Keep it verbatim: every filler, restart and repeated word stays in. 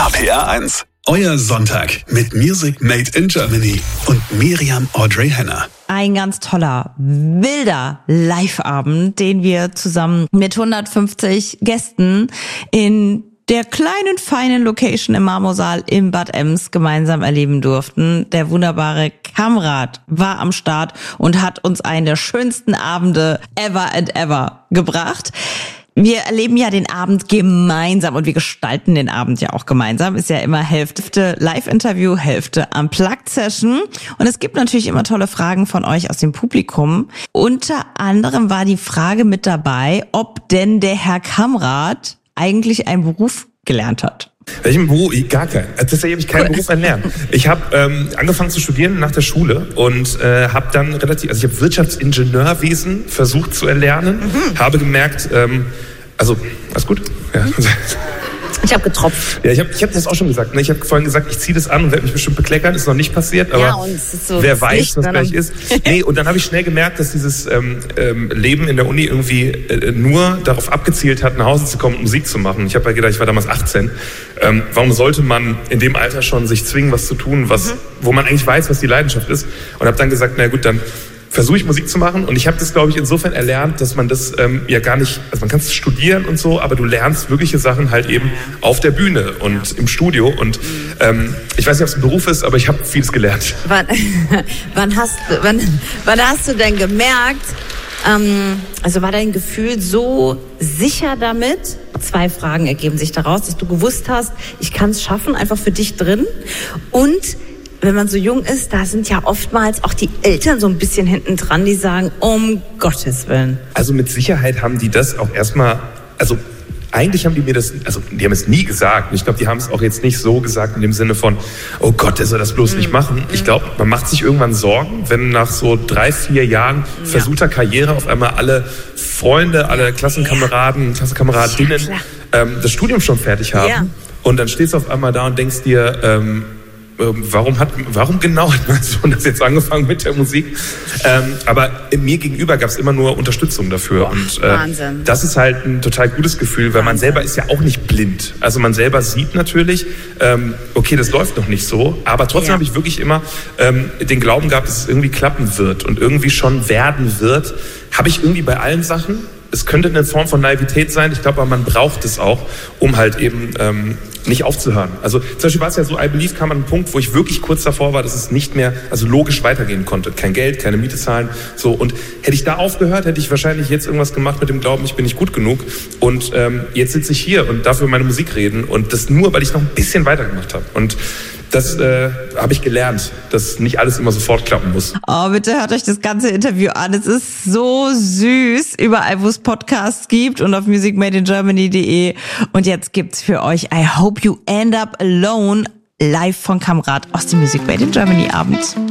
R P R eins. Euer Sonntag mit Music Made in Germany und Miriam Audrey Henner. Ein ganz toller, wilder Live-Abend, den wir zusammen mit hundertfünfzig Gästen in der kleinen, feinen Location im Marmorsaal im Bad Ems gemeinsam erleben durften. Der wunderbare Kamrat war am Start und hat uns einen der schönsten Abende ever and ever gebracht. Wir erleben ja den Abend gemeinsam und wir gestalten den Abend ja auch gemeinsam. Ist ja immer Hälfte Live-Interview, Hälfte Unplugged-Session. Und es gibt natürlich immer tolle Fragen von euch aus dem Publikum. Unter anderem war die Frage mit dabei, ob denn der Herr Kamrat eigentlich einen Beruf gelernt hat. Welchen Beruf? Gar keinen. Tatsächlich habe ich keinen cool. Beruf erlernt. Ich habe ähm, angefangen zu studieren nach der Schule und äh, habe dann relativ, also ich habe Wirtschaftsingenieurwesen versucht zu erlernen, mhm. habe gemerkt, ähm, also, alles gut? Ja. Ich habe getropft. Ja, ich habe ich hab das auch schon gesagt. Ne? Ich habe vorhin gesagt, ich ziehe das an und werde mich bestimmt bekleckern. Ist noch nicht passiert, aber ja, und es ist so wer weiß, Licht, was gleich ist. Nee, und dann habe ich schnell gemerkt, dass dieses ähm, ähm, Leben in der Uni irgendwie äh, nur darauf abgezielt hat, nach Hause zu kommen und Musik zu machen. Ich habe ja gedacht, ich war damals achtzehn. Ähm, warum sollte man in dem Alter schon sich zwingen, was zu tun, was, mhm. wo man eigentlich weiß, was die Leidenschaft ist? Und habe dann gesagt, na gut, dann versuche ich Musik zu machen. Und ich habe das, glaube ich, insofern erlernt, dass man das ähm, ja gar nicht, also man kann es studieren und so, aber du lernst wirkliche Sachen halt eben auf der Bühne und im Studio. Und ähm, ich weiß nicht, ob es ein Beruf ist, aber ich habe vieles gelernt. Wann, wann, hast, wann, wann hast du denn gemerkt, ähm, also war dein Gefühl so sicher damit? Zwei Fragen ergeben sich daraus, dass du gewusst hast, ich kann es schaffen, einfach für dich drin. Und wenn man so jung ist, da sind ja oftmals auch die Eltern so ein bisschen hinten dran, die sagen, um Gottes Willen. Also mit Sicherheit haben die das auch erstmal, also eigentlich haben die mir das, also die haben es nie gesagt. Ich glaube, die haben es auch jetzt nicht so gesagt in dem Sinne von, oh Gott, der soll das bloß mm. nicht machen. Ich glaube, man macht sich irgendwann Sorgen, wenn nach so drei, vier Jahren ja. versuchter Karriere auf einmal alle Freunde, alle Klassenkameraden, Klassenkameradinnen ja, ähm, das Studium schon fertig haben. Ja. Und dann stehst du auf einmal da und denkst dir, ähm, Warum hat, warum genau hat man so das jetzt angefangen mit der Musik? Ähm, aber mir gegenüber gab es immer nur Unterstützung dafür. Boah, und äh, Wahnsinn. Das ist halt ein total gutes Gefühl, weil Wahnsinn. Man selber ist ja auch nicht blind. Also man selber sieht natürlich, ähm, okay, das läuft noch nicht so, aber trotzdem ja. habe ich wirklich immer ähm, den Glauben gehabt, dass es irgendwie klappen wird und irgendwie schon werden wird. Habe ich irgendwie bei allen Sachen. Es könnte eine Form von Naivität sein, ich glaube aber man braucht es auch, um halt eben ähm, nicht aufzuhören. Also zum Beispiel war es ja so, I Believe kam an einen Punkt, wo ich wirklich kurz davor war, dass es nicht mehr, also logisch weitergehen konnte. Kein Geld, keine Miete zahlen, so. Und hätte ich da aufgehört, hätte ich wahrscheinlich jetzt irgendwas gemacht mit dem Glauben, ich bin nicht gut genug. Und ähm, jetzt sitze ich hier und darf über meine Musik reden und das nur, weil ich noch ein bisschen weitergemacht habe. Und das äh, habe ich gelernt, dass nicht alles immer sofort klappen muss. Oh, bitte hört euch das ganze Interview an. Es ist so süß, überall, wo es Podcasts gibt und auf music made in germany punkt de. Und jetzt gibt's für euch I Hope You End Up Alone live von Kamrat aus dem Music Made in Germany Abend.